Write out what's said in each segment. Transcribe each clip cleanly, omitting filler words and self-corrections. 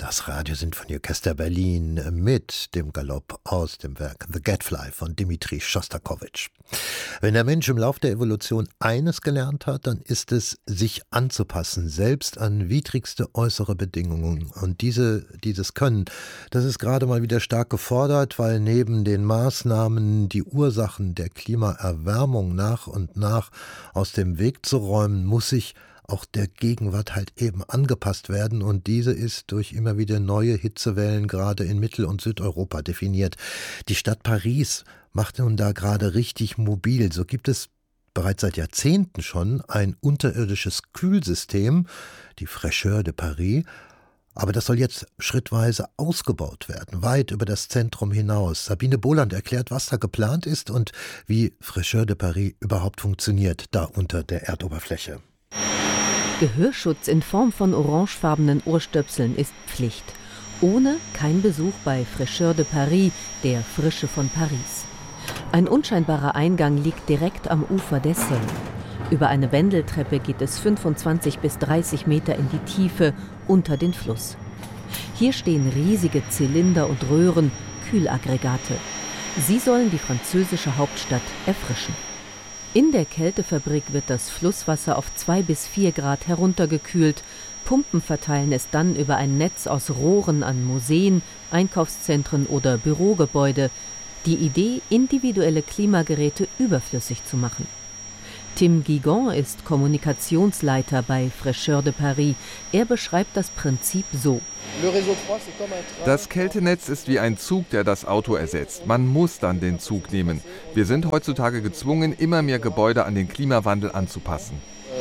Das Radiosinfonieorchester Berlin mit dem Galopp aus dem Werk The Gadfly von Dmitri Schostakowitsch. Wenn der Mensch im Lauf der Evolution eines gelernt hat, dann ist es, sich anzupassen, selbst an widrigste äußere Bedingungen. Und dieses Können, das ist gerade mal wieder stark gefordert, weil neben den Maßnahmen, die Ursachen der Klimaerwärmung nach und nach aus dem Weg zu räumen, muss sich auch der Gegenwart halt eben angepasst werden, und diese ist durch immer wieder neue Hitzewellen gerade in Mittel- und Südeuropa definiert. Die Stadt Paris macht nun da gerade richtig mobil. So gibt es bereits seit Jahrzehnten schon ein unterirdisches Kühlsystem, die Fraîcheur de Paris, aber das soll jetzt schrittweise ausgebaut werden, weit über das Zentrum hinaus. Sabine Boland erklärt, was da geplant ist und wie Fraîcheur de Paris überhaupt funktioniert, da unter der Erdoberfläche. Gehörschutz in Form von orangefarbenen Ohrstöpseln ist Pflicht. Ohne kein Besuch bei Fraîcheur de Paris, der Frische von Paris. Ein unscheinbarer Eingang liegt direkt am Ufer der Seine. Über eine Wendeltreppe geht es 25 bis 30 Meter in die Tiefe unter den Fluss. Hier stehen riesige Zylinder und Röhren, Kühlaggregate. Sie sollen die französische Hauptstadt erfrischen. In der Kältefabrik wird das Flusswasser auf 2 bis 4 Grad heruntergekühlt. Pumpen verteilen es dann über ein Netz aus Rohren an Museen, Einkaufszentren oder Bürogebäude. Die Idee, individuelle Klimageräte überflüssig zu machen. Tim Guigon ist Kommunikationsleiter bei Fraîcheur de Paris. Er beschreibt das Prinzip so. Das Kältenetz ist wie ein Zug, der das Auto ersetzt. Man muss dann den Zug nehmen. Wir sind heutzutage gezwungen, immer mehr Gebäude an den Klimawandel anzupassen.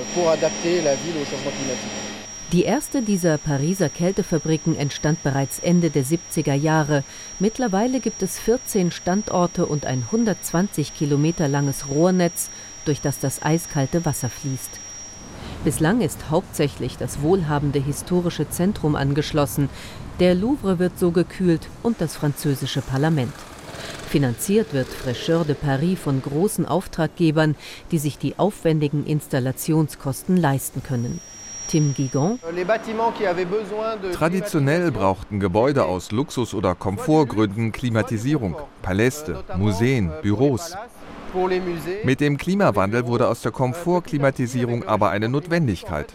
Die erste dieser Pariser Kältefabriken entstand bereits Ende der 70er Jahre. Mittlerweile gibt es 14 Standorte und ein 120 Kilometer langes Rohrnetz, durch das eiskalte Wasser fließt. Bislang ist hauptsächlich das wohlhabende historische Zentrum angeschlossen. Der Louvre wird so gekühlt und das französische Parlament. Finanziert wird Fraîcheur de Paris von großen Auftraggebern, die sich die aufwendigen Installationskosten leisten können. Tim Guigon: Traditionell brauchten Gebäude aus Luxus- oder Komfortgründen Klimatisierung. Paläste, Museen, Büros. Mit dem Klimawandel wurde aus der Komfortklimatisierung aber eine Notwendigkeit.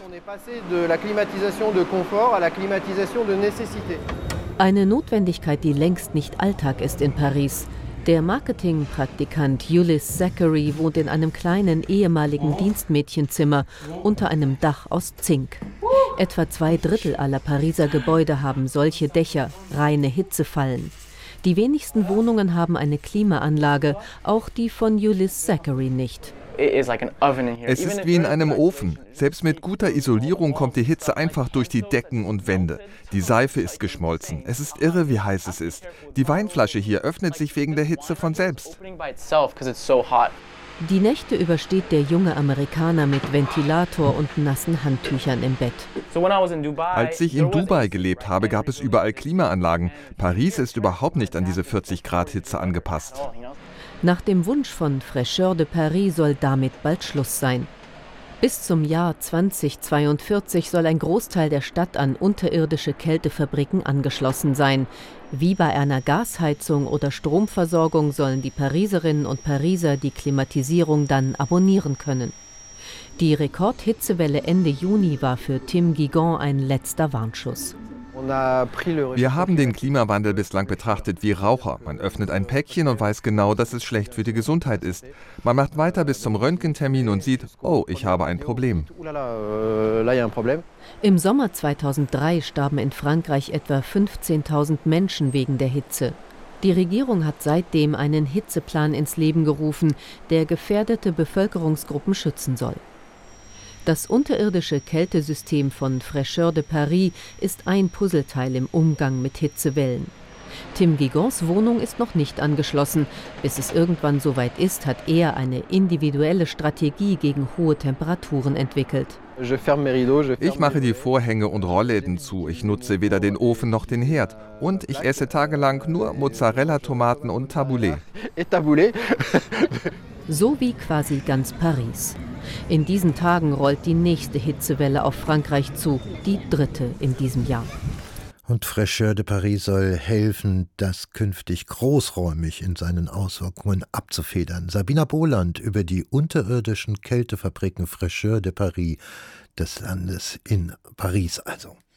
Eine Notwendigkeit, die längst nicht Alltag ist in Paris. Der Marketingpraktikant Ulysse Zachary wohnt in einem kleinen ehemaligen Dienstmädchenzimmer unter einem Dach aus Zink. Etwa 2/3 aller Pariser Gebäude haben solche Dächer, reine Hitzefallen. Die wenigsten Wohnungen haben eine Klimaanlage, auch die von Ulysse Zachary nicht. Es ist wie in einem Ofen. Selbst mit guter Isolierung kommt die Hitze einfach durch die Decken und Wände. Die Seife ist geschmolzen. Es ist irre, wie heiß es ist. Die Weinflasche hier öffnet sich wegen der Hitze von selbst. Die Nächte übersteht der junge Amerikaner mit Ventilator und nassen Handtüchern im Bett. Als ich in Dubai gelebt habe, gab es überall Klimaanlagen. Paris ist überhaupt nicht an diese 40 Grad Hitze angepasst. Nach dem Wunsch von Fraîcheur de Paris soll damit bald Schluss sein. Bis zum Jahr 2042 soll ein Großteil der Stadt an unterirdische Kältefabriken angeschlossen sein. Wie bei einer Gasheizung oder Stromversorgung sollen die Pariserinnen und Pariser die Klimatisierung dann abonnieren können. Die Rekordhitzewelle Ende Juni war für Tim Guigon ein letzter Warnschuss. Wir haben den Klimawandel bislang betrachtet wie Raucher. Man öffnet ein Päckchen und weiß genau, dass es schlecht für die Gesundheit ist. Man macht weiter bis zum Röntgentermin und sieht, oh, ich habe ein Problem. Im Sommer 2003 starben in Frankreich etwa 15.000 Menschen wegen der Hitze. Die Regierung hat seitdem einen Hitzeplan ins Leben gerufen, der gefährdete Bevölkerungsgruppen schützen soll. Das unterirdische Kältesystem von Fraîcheur de Paris ist ein Puzzleteil im Umgang mit Hitzewellen. Tim Guigons Wohnung ist noch nicht angeschlossen. Bis es irgendwann soweit ist, hat er eine individuelle Strategie gegen hohe Temperaturen entwickelt. Ich mache die Vorhänge und Rollläden zu. Ich nutze weder den Ofen noch den Herd. Und ich esse tagelang nur Mozzarella-Tomaten und Tabouleh. So wie quasi ganz Paris. In diesen Tagen rollt die nächste Hitzewelle auf Frankreich zu, die 3. in diesem Jahr. Und Fraîcheur de Paris soll helfen, das künftig großräumig in seinen Auswirkungen abzufedern. Sabina Boland über die unterirdischen Kältefabriken Fraîcheur de Paris des Landes in Paris also.